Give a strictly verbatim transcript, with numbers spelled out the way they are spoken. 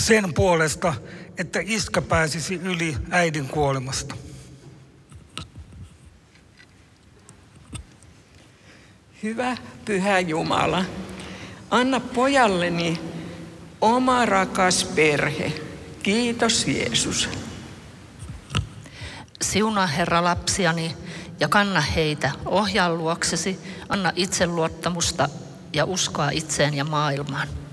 sen puolesta, että iskä pääsisi yli äidin kuolemasta. Hyvä, pyhä Jumala, anna pojalleni oma rakas perhe. Kiitos Jeesus. Siunaa Herra lapsiani ja kanna heitä, ohjaa luoksesi, anna itseluottamusta ja uskoa itseen ja maailmaan.